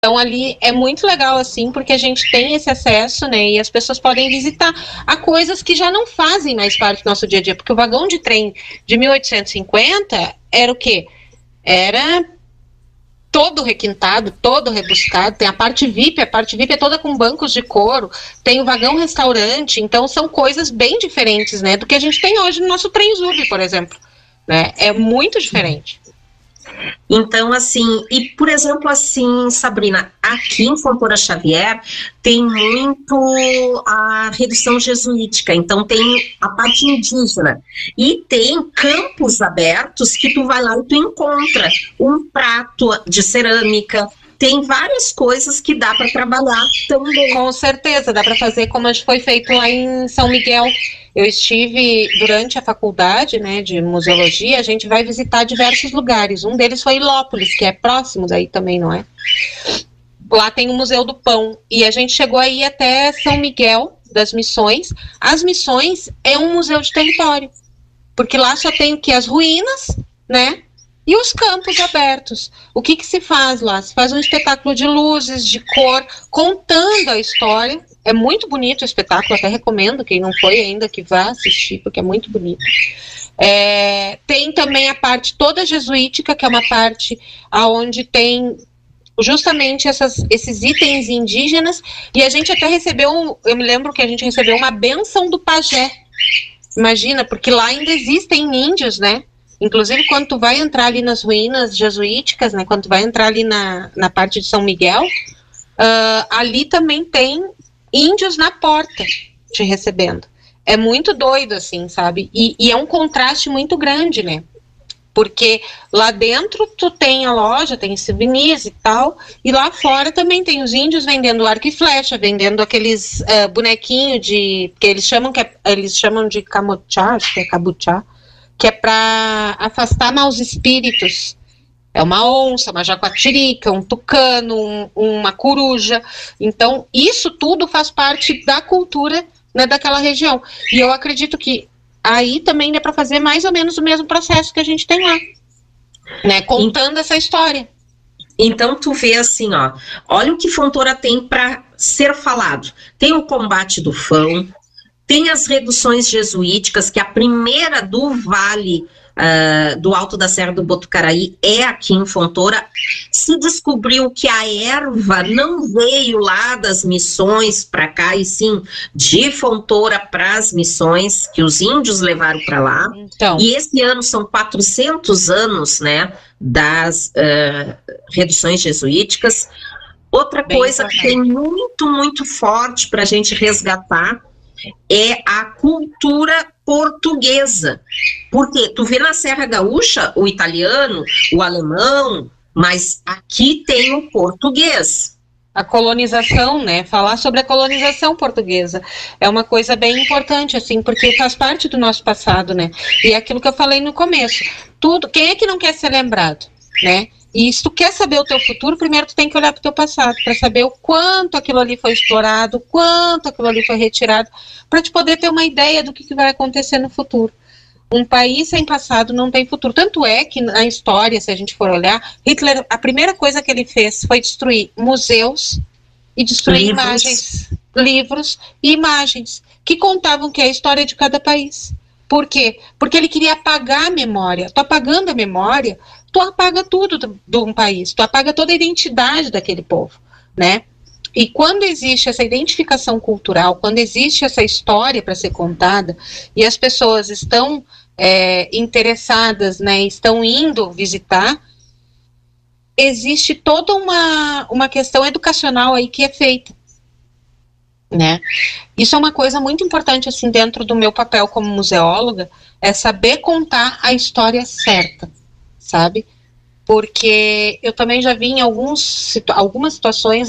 Então ali é muito legal assim, porque a gente tem esse acesso, né, e as pessoas podem visitar a coisas que já não fazem mais parte do nosso dia a dia, porque o vagão de trem de 1850 era o quê? Era todo requintado, todo rebuscado, tem a parte VIP é toda com bancos de couro, tem o vagão restaurante, então são coisas bem diferentes, né, do que a gente tem hoje no nosso trem Zub, por exemplo, né, é muito diferente. Então, assim, e por exemplo, assim, Sabrina, aqui em Fontoura Xavier tem muito a redução jesuítica, então tem a parte indígena e tem campos abertos que tu vai lá e tu encontra um prato de cerâmica, tem várias coisas que dá para trabalhar também. Com certeza, dá para fazer como foi feito lá em São Miguel. Eu estive durante a faculdade, né, de museologia, a gente vai visitar diversos lugares. Um deles foi Ilópolis, que é próximo daí também, não é? Lá tem o Museu do Pão, e a gente chegou aí até São Miguel das Missões. As Missões é um museu de território, porque lá só tem o que? As ruínas, né? E os campos abertos. O que se faz lá? Se faz um espetáculo de luzes, de cor, contando a história. É muito bonito o espetáculo, até recomendo, quem não foi ainda que vá assistir, porque é muito bonito. Tem também a parte toda jesuítica, que é uma parte onde tem justamente esses itens indígenas, e a gente até recebeu, eu me lembro que a gente recebeu uma bênção do pajé. Imagina, porque lá ainda existem índios, né? Inclusive, quando tu vai entrar ali nas ruínas jesuíticas, né, quando tu vai entrar ali na parte de São Miguel, ali também tem índios na porta te recebendo. É muito doido, assim, sabe? E é um contraste muito grande, né? Porque lá dentro tu tem a loja, tem souvenirs e tal, e lá fora também tem os índios vendendo arco e flecha, vendendo aqueles bonequinhos que eles chamam de camochá, acho que é cabuchá, que é para afastar maus espíritos. É uma onça, uma jaguatirica, um tucano, uma coruja. Então, isso tudo faz parte da cultura, né, daquela região. E eu acredito que aí também dá para fazer mais ou menos o mesmo processo que a gente tem lá, né, contando essa história. Então, tu vê assim, ó, olha o que Fontoura tem para ser falado. Tem o combate do Fão, tem as reduções jesuíticas, que a primeira do Vale do Alto da Serra do Botucaraí é aqui em Fontoura. Se descobriu que a erva não veio lá das missões para cá, e sim de Fontoura para as missões, que os índios levaram para lá. Então. E esse ano são 400 anos, né, das reduções jesuíticas. Outra coisa que tem muito, muito forte para a gente resgatar é a cultura portuguesa. Porque tu vê na Serra Gaúcha o italiano, o alemão, mas aqui tem o português. A colonização, né? Falar sobre a colonização portuguesa é uma coisa bem importante, assim, porque faz parte do nosso passado, né? E é aquilo que eu falei no começo. Quem é que não quer ser lembrado, né? E se tu quer saber o teu futuro, primeiro tu tem que olhar para o teu passado, para saber o quanto aquilo ali foi explorado, o quanto aquilo ali foi retirado, para te poder ter uma ideia do que vai acontecer no futuro. Um país sem passado não tem futuro. Tanto é que na história, se a gente for olhar, Hitler, a primeira coisa que ele fez foi destruir museus e destruir imagens, livros e imagens que contavam que é a história de cada país. Por quê? Porque ele queria apagar a memória. Tu apagando a memória, tu apaga tudo de um país, tu apaga toda a identidade daquele povo, né? E quando existe essa identificação cultural, quando existe essa história para ser contada, e as pessoas estão interessadas, né, estão indo visitar, existe toda uma questão educacional aí que é feita, né? Isso é uma coisa muito importante, assim, dentro do meu papel como museóloga, é saber contar a história certa, sabe? Porque eu também já vi em algumas situações